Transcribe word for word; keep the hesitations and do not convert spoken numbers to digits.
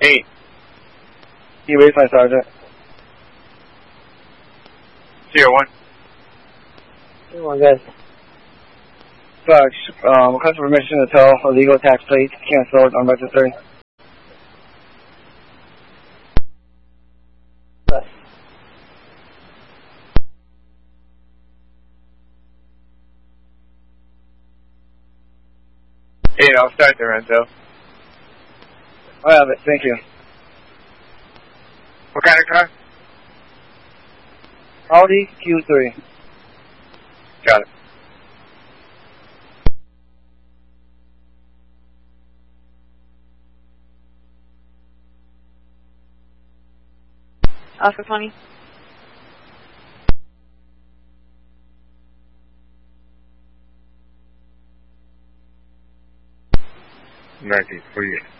Eight. You wait, my sergeant. Zero one. Zero one, guys. Fox, um, request permission to tow illegal tax plates, canceled, unregistered. Eight, I'll start the rental. I have it, thank you. What kind of car? Audi Q three. Got it. Oscar twenty. Ninety for you.